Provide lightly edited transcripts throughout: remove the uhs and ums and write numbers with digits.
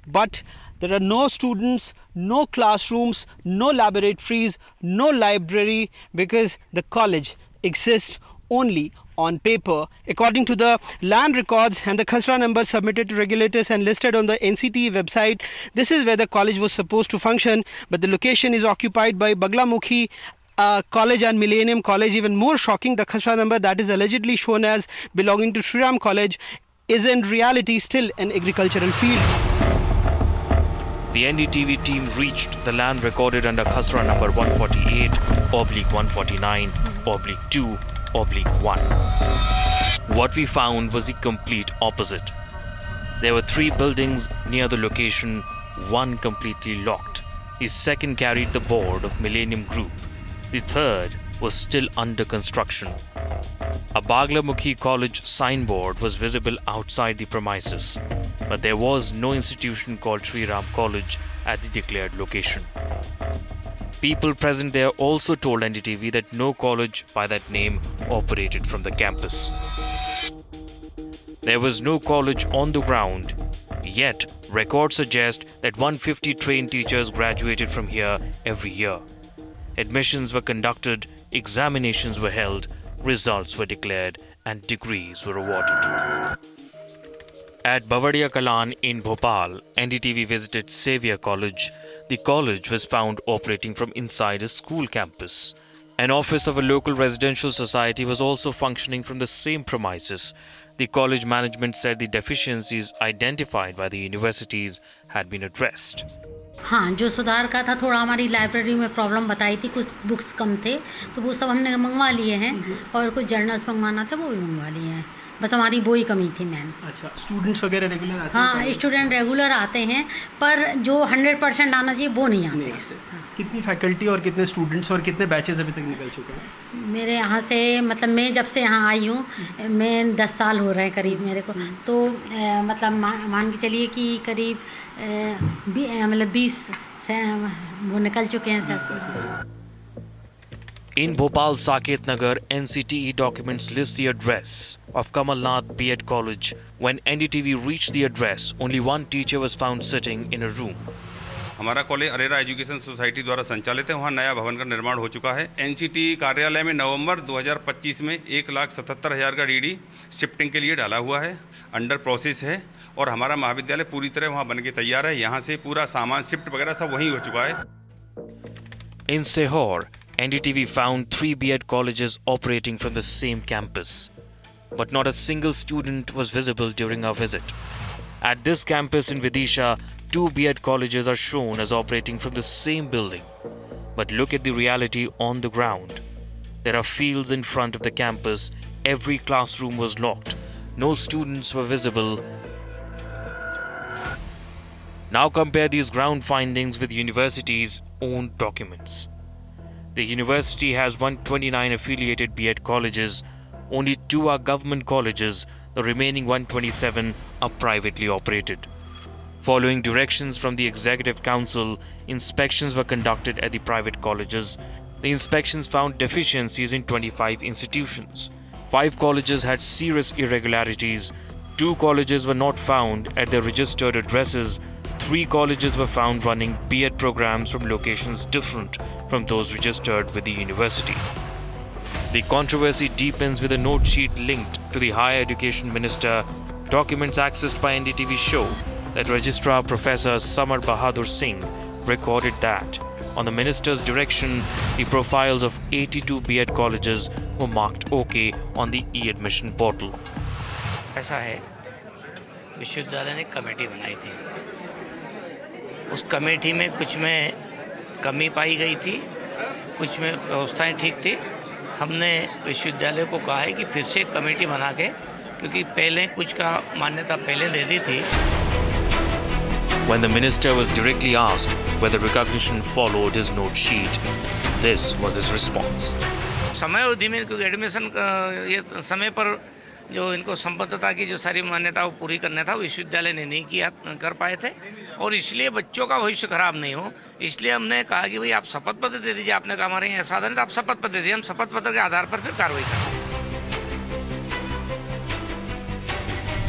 but there are no students, no classrooms, no laboratories, no library, because the college exists only on paper. According to the land records and the Khasra number submitted to regulators and listed on the NCTE website, this is where the college was supposed to function, but the location is occupied by Baglamukhi College and Millennium College. Even more shocking, the Khasra number that is allegedly shown as belonging to Shriram College is in reality still an agricultural field. The NDTV team reached the land recorded under Khasra number 148/149/2/1. What we found was the complete opposite. There were 3 buildings near the location, one completely locked. The second carried the board of Millennium Group. The third was still under construction. A Baglamukhi College signboard was visible outside the premises, but there was no institution called Sri Ram College at the declared location. People present there also told NDTV that no college by that name operated from the campus. There was no college on the ground, yet records suggest that 150 trained teachers graduated from here every year. Admissions were conducted, examinations were held, results were declared, and degrees were awarded. At Bavadia Kalan in Bhopal, NDTV visited Xavier College. The college was found operating from inside a school campus. An office of a local residential society was also functioning from the same premises. The college management said the deficiencies identified by the universities had been addressed. हाँ, जो सुधार का था, थोड़ा हमारी library में problem बताई थी, कुछ बुक्स कम थे, तो वो सब हमने मंगवा लिए हैं, और कुछ जर्नल्स मंगवाना था वो भी मंगवा लिए हैं. बस हमारी वो ही कमी थी मैम. अच्छा, स्टूडेंट्स वगैरह रेगुलर आते हैं? हाँ, स्टूडेंट रेगुलर आते हैं, पर जो 100% आना चाहिए वो नहीं आते. कितनी फैकल्टी और कितने स्टूडेंट्स और कितने बैचेस अभी तक निकल चुके हैं? मेरे यहाँ से, मतलब मैं जब से यहाँ आई हूँ, मैं 10 साल हो रहे हैं करीब मेरे को, तो मतलब मान के चलिए कि करीब मतलब 20 से वो निकल चुके हैं sir. In Bhopal Saket Nagar, NCTE documents list the address of Kamalnath B.Ed College. When NDTV reached the address, only one teacher was found sitting in a room. हमारा कॉलेज अरेरा एजुकेशन सोसाइटी द्वारा संचालित है. वहाँ नया भवन का निर्माण हो चुका है. एनसीटीई कार्यालय में नवंबर 2025 में 1,77,000 का डीडी शिफ्टिंग के लिए डाला हुआ है, अंडर प्रोसेस है, और हमारा महाविद्यालय पूरी तरह वहाँ बन के तैयार है. यहाँ से पूरा सामान शिफ्ट वगैरह सब वहीं हो चुका है. In Sehor, NDTV found 3 B.Ed colleges operating from the same campus, but not a single student was visible during our visit. At this campus in Vidisha, 2 B.Ed colleges are shown as operating from the same building. But look at the reality on the ground. There are fields in front of the campus. Every classroom was locked. No students were visible. Now compare these ground findings with university's own documents. The university has 129 affiliated B.Ed colleges. Only 2 are government colleges. The remaining 127 are privately operated. Following directions from the Executive Council, inspections were conducted at the private colleges. The inspections found deficiencies in 25 institutions. 5 colleges had serious irregularities. 2 colleges were not found at their registered addresses. 3 colleges were found running B.Ed programs from locations different from those registered with the university. The controversy deepens with a note sheet linked to the Higher Education Minister. Documents accessed by NDTV show that Registrar Professor Samar Bahadur Singh recorded that, on the Minister's direction, the profiles of 82 B.Ed colleges were marked OK on the e-admission portal. ऐसा है, विश्वविद्यालय ने committee बनाई थी. उस committee में कुछ में कमी पाई गई थी, कुछ में व्यवस्थाएं ठीक थी. हमने विश्वविद्यालय को कहा है कि फिर से एक कमेटी बना के, क्योंकि पहले कुछ का मान्यता पहले दे दी थी. When the minister was directly asked whether recognition followed his note sheet, this was his response. समय अवधि में क्योंकि एडमिशन ये समय पर जो इनको संबद्धता की जो सारी मान्यता वो पूरी करना था, विश्वविद्यालय ने नहीं किया कर पाए थे, और इसलिए बच्चों का भविष्य खराब नहीं हो, इसलिए हमने कहा कि भाई आप शपथ पत्र दे दीजिए. आपने कहा हमारे यहाँ ऐसा नहीं, तो आप शपथ पत्र दे दीजिए, हम शपथ पत्र के आधार पर फिर कार्रवाई करें.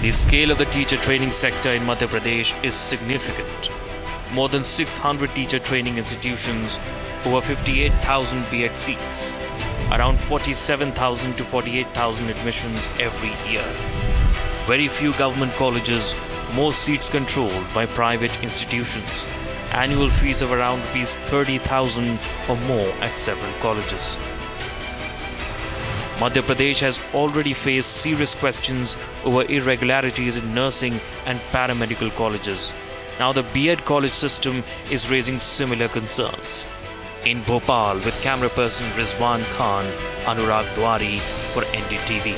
The scale of the teacher training sector in Madhya Pradesh is significant. More than 600 teacher training institutions, over 58,000 B.Ed seats, around 47,000 to 48,000 admissions every year. Very few government colleges, most seats controlled by private institutions. Annual fees of around ₹30,000 or more at several colleges. Madhya Pradesh has already faced serious questions over irregularities in nursing and paramedical colleges. Now the B.Ed college system is raising similar concerns. In Bhopal, with camera person Rizwan Khan, Anurag Dwari for NDTV.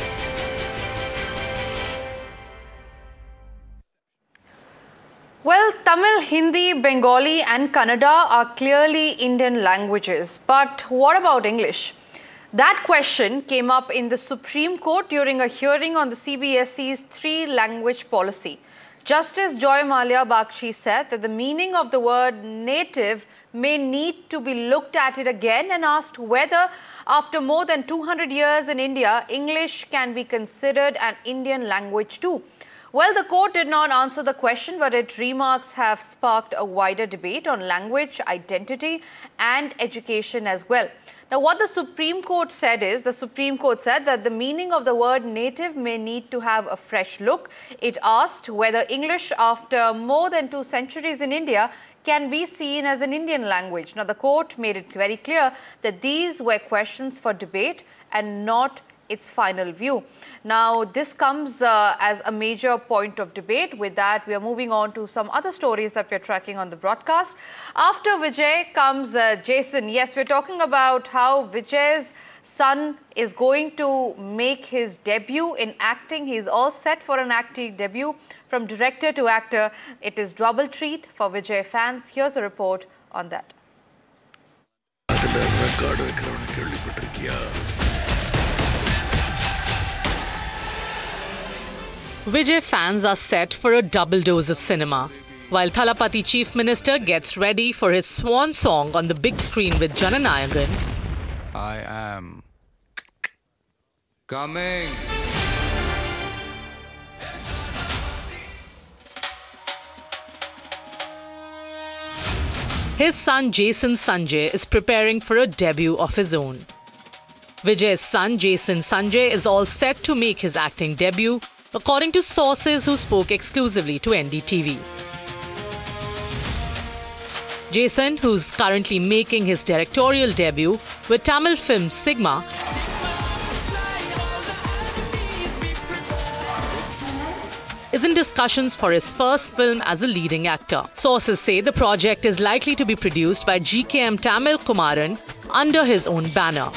Well, Tamil, Hindi, Bengali and Kannada are clearly Indian languages. But what about English? That question came up in the Supreme Court during a hearing on the CBSE's three-language policy. Justice Joy Malia Bakshi said that the meaning of the word native may need to be looked at it again and asked whether, after more than 200 years in India, English can be considered an Indian language too. Well, the court did not answer the question, but its remarks have sparked a wider debate on language, identity and education as well. Now, what the Supreme Court said is, the Supreme Court said that the meaning of the word native may need to have a fresh look. It asked whether English, after more than 2 centuries in India, can be seen as an Indian language. Now, the court made it very clear that these were questions for debate and not its final view. Now, this comes as a major point of debate. With that, we are moving on to some other stories that we are tracking on the broadcast. After Vijay comes Jason. Yes, we're talking about how Vijay's son is going to make his debut in acting. He's all set for an acting debut. From director to actor, it is double treat for Vijay fans. Here's a report on that. Vijay fans are set for a double dose of cinema, while Thalapathy Chief Minister gets ready for his swan song on the big screen with Jananayagan. I am coming. His son Jason Sanjay is preparing for a debut of his own. Vijay's son Jason Sanjay is all set to make his acting debut, according to sources who spoke exclusively to NDTV. Jason, who's currently making his directorial debut with Tamil film Sigma, is in discussions for his first film as a leading actor. Sources say the project is likely to be produced by GKM Tamil Kumaran under his own banner.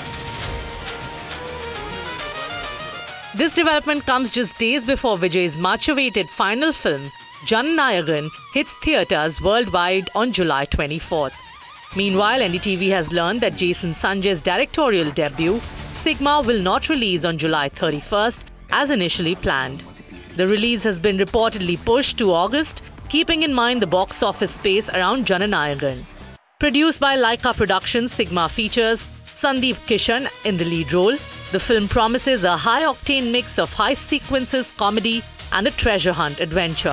This development comes just days before Vijay's much-awaited final film, Jananayagan, hits theatres worldwide on July 24th. Meanwhile, NDTV has learned that Jason Sanjay's directorial debut, Sigma, will not release on July 31st as initially planned. The release has been reportedly pushed to August, keeping in mind the box office space around Jananayagan. Produced by Laika Productions, Sigma features Sandeep Kishan in the lead role. The film promises a high-octane mix of heist sequences, comedy, and a treasure hunt adventure.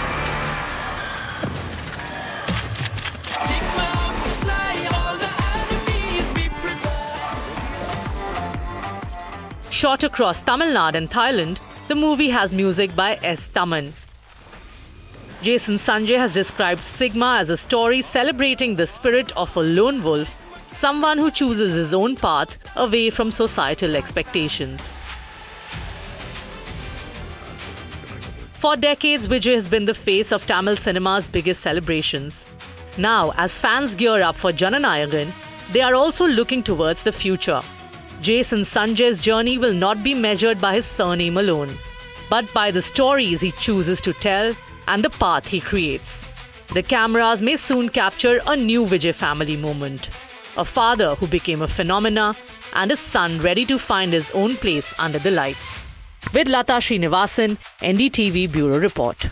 Shot across Tamil Nadu and Thailand, the movie has music by S. Thaman. Jason Sanjay has described Sigma as a story celebrating the spirit of a lone wolf, someone who chooses his own path away from societal expectations. For decades, Vijay has been the face of Tamil cinema's biggest celebrations. Now, as fans gear up for Jananayagan, they are also looking towards the future. Jason Sanjay's journey will not be measured by his surname alone, but by the stories he chooses to tell and the path he creates. The cameras may soon capture a new Vijay family moment. A father who became a phenomena, and a son ready to find his own place under the lights. With Lata Srinivasan, NDTV Bureau Report.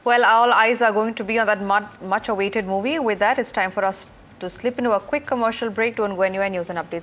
Well, all eyes are going to be on that much-awaited movie. With that, it's time for us to slip into a quick commercial break. Don't go anywhere. News and updates